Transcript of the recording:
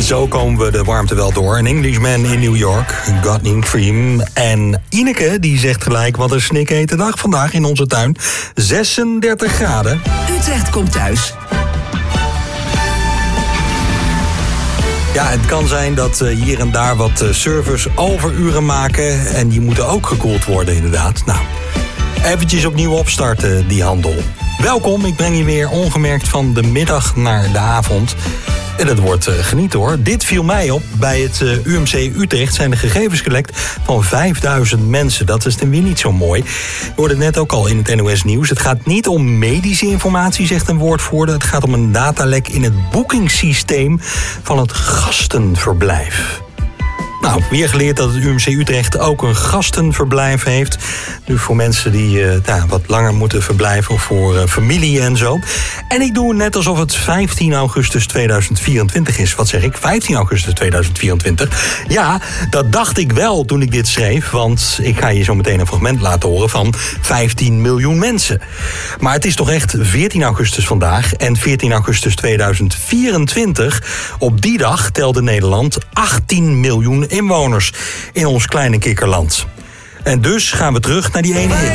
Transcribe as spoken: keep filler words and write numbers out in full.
Zo komen we de warmte wel door. Een Englishman in New York, Godwin Cream. En Ineke die zegt gelijk, wat een snikhete dag vandaag in onze tuin. zesendertig graden. Utrecht komt thuis. Ja, het kan zijn dat uh, hier en daar wat uh, servers overuren maken. En die moeten ook gekoeld worden inderdaad. Nou, eventjes opnieuw opstarten die handel. Welkom, ik breng je weer ongemerkt van de middag naar de avond. En dat wordt uh, genieten hoor. Dit viel mij op. Bij het uh, U M C Utrecht zijn de gegevens gelekt van vijfduizend mensen. Dat is dan weer niet zo mooi. Je hoorde het net ook al in het N O S Nieuws. Het gaat niet om medische informatie, zegt een woordvoerder. Het gaat om een datalek in het boekingssysteem van het gastenverblijf. Nou, weer geleerd dat het U M C Utrecht ook een gastenverblijf heeft. Nu voor mensen die uh, nou, wat langer moeten verblijven of voor uh, familie en zo. En ik doe net alsof het vijftien augustus tweeduizend vierentwintig is. Wat zeg ik? vijftien augustus tweeduizend vierentwintig. Ja, dat dacht ik wel toen ik dit schreef. Want ik ga je zo meteen een fragment laten horen van vijftien miljoen mensen. Maar het is toch echt veertien augustus vandaag. En veertien augustus tweeduizend vierentwintig. Op die dag telde Nederland achttien miljoen inwoners in ons kleine kikkerland. En dus gaan we terug naar die ene hit.